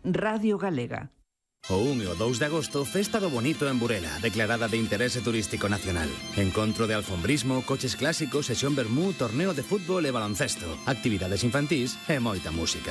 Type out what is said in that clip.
Radio Galega. O 1 e o 2 de agosto, Festa do Bonito en Burela, declarada de interese turístico nacional. Encontro de alfombrismo, coches clásicos, sesión vermú, torneo de fútbol e baloncesto, actividades infantís e moita música.